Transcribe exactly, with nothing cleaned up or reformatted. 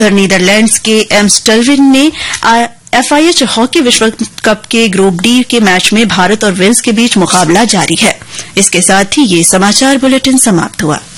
Netherlands के एम्स्टलविन में FIH hockey विश्व कप के ग्रुप डी के मैच में भारत और वेल्स के बीच मुकाबला जारी है। इसके साथ ही ये समाचार बुलेटिन समाप्त हुआ।